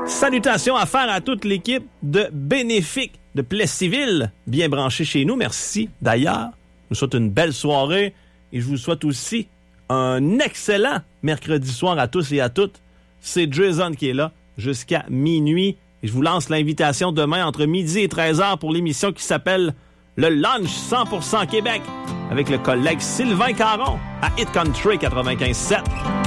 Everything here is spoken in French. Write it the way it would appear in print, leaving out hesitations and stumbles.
Salutations à faire à toute l'équipe de Bénéfique de Plessisville, bien branchée chez nous. Merci d'ailleurs. Je vous souhaite une belle soirée et je vous souhaite aussi un excellent mercredi soir à tous et à toutes. C'est Jason qui est là jusqu'à minuit. Et je vous lance l'invitation demain entre midi et 13h pour l'émission qui s'appelle Le Lunch 100% Québec avec le collègue Sylvain Caron à Hit Country 95.7.